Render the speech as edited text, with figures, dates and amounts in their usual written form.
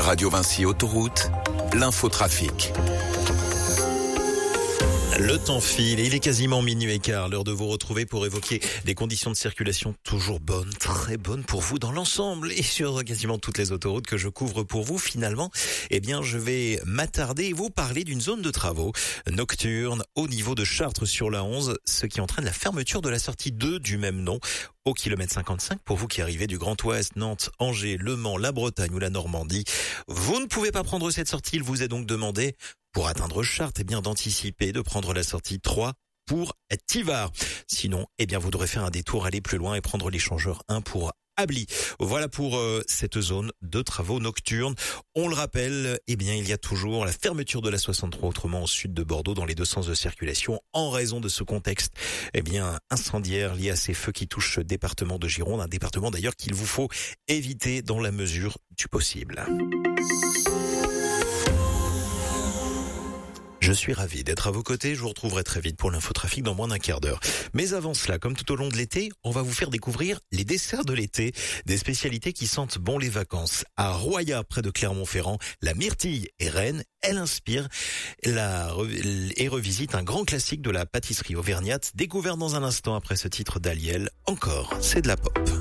Radio Vinci Autoroute, l'infotrafic. Le temps file et il est quasiment minuit et quart, l'heure de vous retrouver pour évoquer des conditions de circulation toujours bonnes, très bonnes pour vous dans l'ensemble et sur quasiment toutes les autoroutes que je couvre pour vous. Finalement, je vais m'attarder et vous parler d'une zone de travaux nocturne au niveau de Chartres sur la 11, ce qui entraîne la fermeture de la sortie 2 du même nom au kilomètre 55 pour vous qui arrivez du Grand Ouest, Nantes, Angers, Le Mans, la Bretagne ou la Normandie. Vous ne pouvez pas prendre cette sortie, il vous est donc demandé pour atteindre Chartres, d'anticiper, de prendre la sortie 3 pour Thivard. Sinon, vous devrez faire un détour, aller plus loin et prendre l'échangeur 1 pour Ably. Voilà pour cette zone de travaux nocturnes. On le rappelle, il y a toujours la fermeture de la 63, autrement au sud de Bordeaux, dans les deux sens de circulation, en raison de ce contexte, incendiaire lié à ces feux qui touchent ce département de Gironde, un département d'ailleurs qu'il vous faut éviter dans la mesure du possible. Je suis ravi d'être à vos côtés, je vous retrouverai très vite pour l'infotrafic dans moins d'un quart d'heure. Mais avant cela, comme tout au long de l'été, on va vous faire découvrir les desserts de l'été, des spécialités qui sentent bon les vacances. À Roya, près de Clermont-Ferrand, la myrtille est reine, elle inspire et revisite un grand classique de la pâtisserie auvergnate, découvert dans un instant après ce titre d'Aliel. Encore, c'est de la pop.